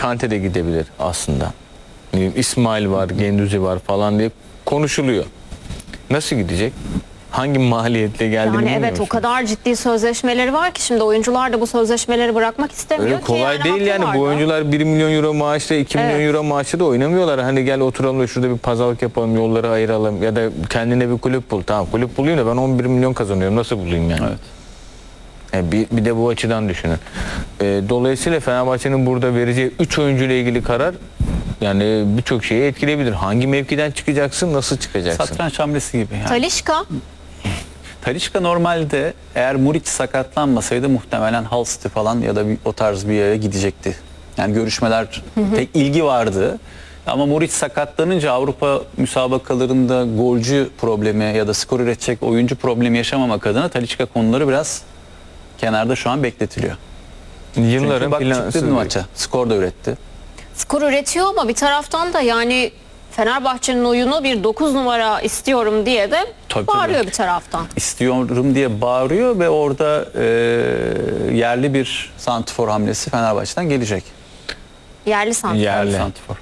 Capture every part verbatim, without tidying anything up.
Kante de gidebilir aslında. İsmail var, Genduzi var falan diye konuşuluyor. Nasıl gidecek? Hangi maliyetle geldiğini Yani bilmiyor evet, o musun? kadar ciddi sözleşmeleri var ki şimdi oyuncular da bu sözleşmeleri bırakmak istemiyor Öyle ki. kolay yani değil yani. Bu haklılar da. oyuncular bir milyon euro maaşla, iki Evet. milyon euro maaşla da oynamıyorlar. Hani gel oturalım da şurada bir pazarlık yapalım, yolları ayıralım ya da kendine bir kulüp bul. Tamam, kulüp bulayım da ben on bir milyon kazanıyorum. Nasıl bulayım yani? Evet. Yani bir, bir de bu açıdan düşünün. Ee, dolayısıyla Fenerbahçe'nin burada vereceği üç oyuncu ile ilgili karar yani birçok şeyi etkileyebilir. Hangi mevkiden çıkacaksın, nasıl çıkacaksın? Satranç hamlesi gibi yani. Talisca Talisca normalde eğer Muric sakatlanmasaydı muhtemelen Hull City falan ya da bir, o tarz bir yere gidecekti. Yani görüşmeler, pek ilgi vardı. Ama Muric sakatlanınca Avrupa müsabakalarında golcü problemi ya da skor üretecek oyuncu problemi yaşamamak adına Talisca konuları biraz kenarda şu an bekletiliyor. Yılların Çünkü bak plansız çıktı bir- maça, skor da üretti. skor üretiyor ama bir taraftan da yani Fenerbahçe'nin oyunu bir dokuz numara istiyorum diye de Tabii, bağırıyor tabii. bir taraftan. İstiyorum diye bağırıyor ve orada e, yerli bir santifor hamlesi Fenerbahçe'den gelecek. Yerli santrafor. Yerli. Santifor.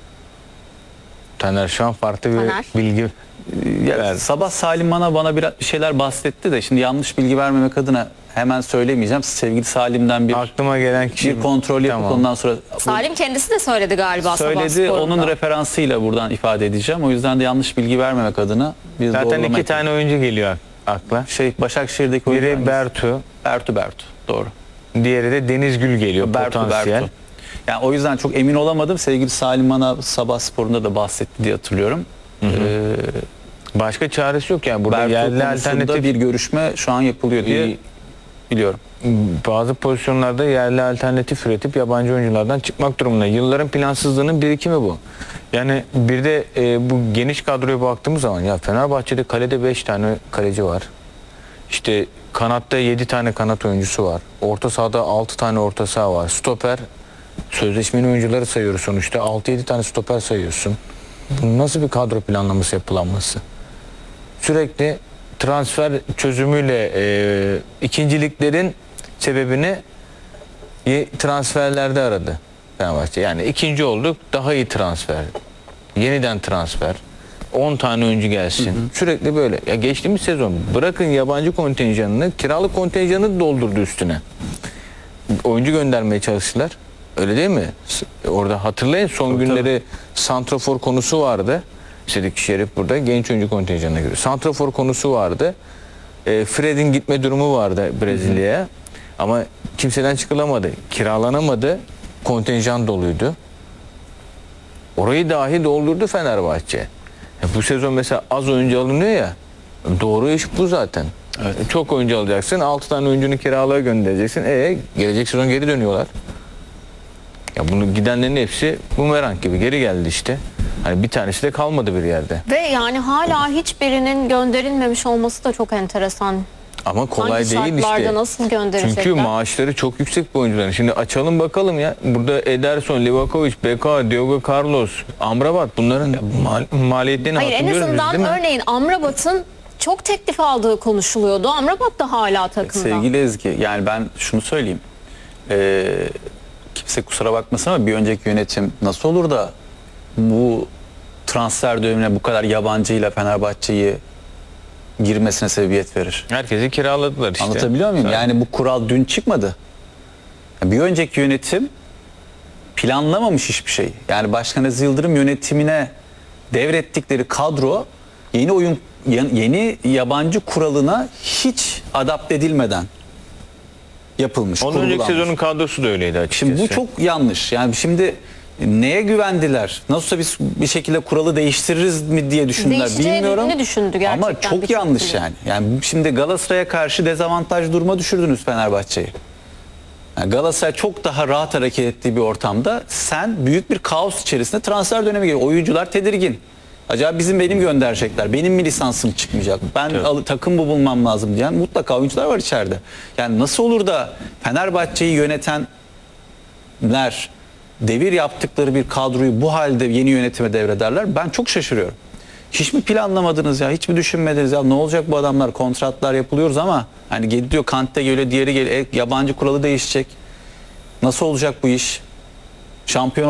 Taner şu an farklı bir Taner. bilgi Ya, ver. sabah Salim bana bana bir bir şeyler bahsetti de şimdi yanlış bilgi vermemek adına hemen söylemeyeceğim. Sevgili Salim'den bir Aklıma gelen kişi bir kontrol yapıp Tamam. ondan sonra Salim kendisi de söyledi galiba sabah söyledi. sporunda. Onun referansıyla buradan ifade edeceğim. O yüzden de yanlış bilgi vermemek adına bir Zaten doğrulama iki yapayım. tane oyuncu geliyor akla. şey Başakşehir'deki oyuncu Biri hangisi? Bertu, Bertu Bertu. Doğru. diğeri de Deniz Gül geliyor, Bertu potansiyel. Bertu. Yani o yüzden çok emin olamadım. Sevgili Salim bana sabah sporunda da bahsetti diye hatırlıyorum. Ee, Başka çaresi yok yani burada Bertu yerli konusunda alternatif bir görüşme şu an yapılıyor diye İyi. biliyorum. bazı pozisyonlarda yerli alternatif üretip yabancı oyunculardan çıkmak durumunda. Yılların plansızlığının birikimi bu. Yani bir de e, bu geniş kadroya baktığımız zaman ya Fenerbahçe'de kalede beş tane kaleci var. İşte kanatta yedi tane kanat oyuncusu var. Orta sahada altı tane orta saha var. Stoper, sözleşmeli oyuncuları sayıyoruz sonuçta. altı yedi tane stoper sayıyorsun. Bu nasıl bir kadro planlaması yapılanması? Sürekli transfer çözümüyle e, ikinciliklerin sebebini ye- transferlerde aradı Fenerbahçe. Yani ikinci olduk, daha iyi transfer. Yeniden transfer. on tane oyuncu gelsin. Hı hı. Sürekli böyle. Ya geçtiğimiz sezon bırakın yabancı kontenjanını, kiralık kontenjanı doldurdu üstüne. Oyuncu göndermeye çalıştılar. Öyle değil mi? S- Orada hatırlayın son Tabii, günleri santrafor konusu vardı. İstedik Şerif burada genç oyuncu kontenjanına göre. Santrafor konusu vardı. E, Fred'in gitme durumu vardı Brezilya'ya. Ama kimseden çıkılamadı. Kiralanamadı. Kontenjan doluydu. Orayı dahi doldurdu Fenerbahçe. E, bu sezon mesela az oyuncu alınıyor ya. Doğru iş bu zaten. Evet. E, çok oyuncu alacaksın. altı tane oyuncunu kiralığa göndereceksin. E gelecek sezon geri dönüyorlar. Ya bunu gidenlerin hepsi bumerang gibi geri geldi işte. Hani bir tanesi de kalmadı bir yerde. Ve yani hala hiçbirinin gönderilmemiş olması da çok enteresan. Ama kolay Hangi değil şartlarda işte. nasıl gönderecekler? Çünkü maaşları çok yüksek bu oyuncuların. Şimdi açalım bakalım ya. Burada Ederson, Livakovic, Beka, Diogo Carlos, Amrabat bunların mal maliyetlerini Hayır, en hatırlıyoruz biz, azından değil mi? örneğin Amrabat'ın çok teklif aldığı konuşuluyordu. Amrabat da hala takımda. Sevgili Ezgi, yani ben şunu söyleyeyim. Ee, kimse kusura bakmasın ama bir önceki yönetim nasıl olur da bu transfer dönemine bu kadar yabancıyla Fenerbahçe'yi girmesine sebebiyet verir. Herkesi kiraladılar işte. Anlatabiliyor muyum? Zaten. Yani bu kural dün çıkmadı. Bir önceki yönetim planlamamış hiçbir şey. Yani Başkan Aziz Yıldırım yönetimine devrettikleri kadro yeni oyun yeni yabancı kuralına hiç adapte edilmeden yapılmış. Ondan önceki kurgulanmış. sezonun kadrosu da öyleydi açıkçası. Şimdi bu çok yanlış. Yani şimdi neye güvendiler? Nasılsa biz bir şekilde kuralı değiştiririz mi diye düşündüler Değişeceğini bilmiyorum. düşündü gerçekten Ama çok birçok yanlış kulüp. yani. Yani şimdi Galatasaray'a karşı dezavantaj duruma düşürdünüz Fenerbahçe'yi. Yani Galatasaray çok daha rahat hareket ettiği bir ortamda sen büyük bir kaos içerisinde transfer dönemi geliyor. Oyuncular tedirgin. Acaba bizim benim gönderecekler. Benim mi lisansım çıkmayacak? Ben Evet. al, takım mı bulmam lazım diyen mutlaka oyuncular var içeride. Yani nasıl olur da Fenerbahçe'yi yönetenler devir yaptıkları bir kadroyu bu halde yeni yönetime devrederler? Ben çok şaşırıyorum. Hiç mi planlamadınız ya? Hiç mi düşünmediniz ya? Ne olacak bu adamlar? Kontratlar yapılıyoruz ama hani gidiyor Kante geliyor, diğeri geliyor. E, yabancı kuralı değişecek. Nasıl olacak bu iş? Şampiyon